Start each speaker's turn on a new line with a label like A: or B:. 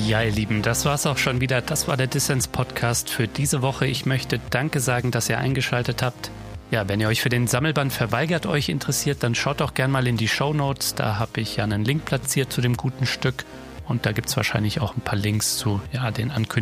A: Ja, ihr Lieben, das war's auch schon wieder. Das war der Dissens-Podcast für diese Woche. Ich möchte Danke sagen, dass ihr eingeschaltet habt. Ja, wenn ihr euch für den Sammelband Verweigert euch interessiert, dann schaut doch gern mal in die Shownotes. Da habe ich ja einen Link platziert zu dem guten Stück. Und da gibt's wahrscheinlich auch ein paar Links zu den Ankündigungen